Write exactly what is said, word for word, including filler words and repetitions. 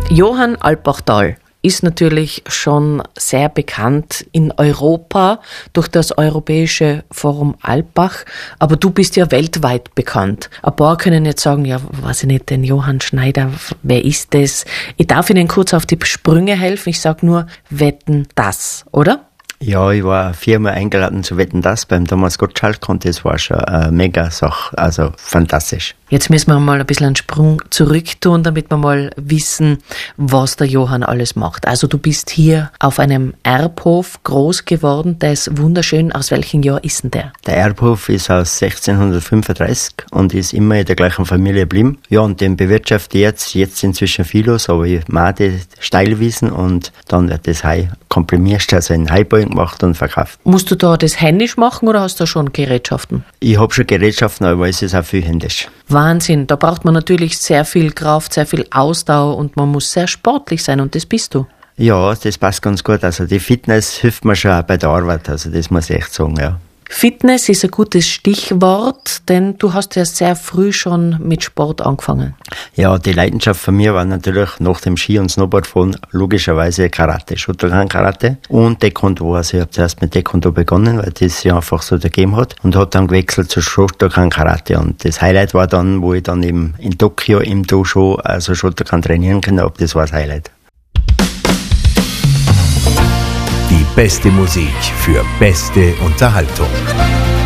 Johann Albachtal ist natürlich schon sehr bekannt in Europa durch das Europäische Forum Alpbach, aber du bist ja weltweit bekannt. Ein paar können jetzt sagen, ja, weiß ich nicht, den Johann Schneider, wer ist das? Ich darf Ihnen kurz auf die Sprünge helfen, ich sage nur, Wetten, das, oder? Ja, ich war viermal eingeladen zu Wetten, das beim Thomas Gottschalk und das war schon eine mega Sache, also fantastisch. Jetzt müssen wir mal ein bisschen einen Sprung zurück tun, damit wir mal wissen, was der Johann alles macht. Also du bist hier auf einem Erbhof groß geworden, der ist wunderschön. Aus welchem Jahr ist denn der? Der Erbhof ist aus sechzehnhundertfünfunddreißig und ist immer in der gleichen Familie geblieben. Ja, und den bewirtschafte ich jetzt, jetzt inzwischen vieles, aber ich mache die Steilwiesen und dann wird das Heu komprimiert, also in Heuballen gemacht und verkauft. Musst du da das händisch machen oder hast du schon Gerätschaften? Ich habe schon Gerätschaften, aber es ist auch viel händisch. Wahnsinn, da braucht man natürlich sehr viel Kraft, sehr viel Ausdauer und man muss sehr sportlich sein und das bist du. Ja, das passt ganz gut. Also die Fitness hilft mir schon auch bei der Arbeit, also das muss ich echt sagen, ja. Fitness ist ein gutes Stichwort, denn du hast ja sehr früh schon mit Sport angefangen. Ja, die Leidenschaft von mir war natürlich nach dem Ski- und Snowboardfahren logischerweise Karate, Shotokan-Karate und Taekwondo. Also ich habe zuerst mit Taekwondo begonnen, weil das ja einfach so gegeben hat und habe dann gewechselt zu Shotokan-Karate und das Highlight war dann, wo ich dann eben in Tokio im Dojo also Shotokan trainieren kann, aber das war das Highlight. Die beste Musik für beste Unterhaltung.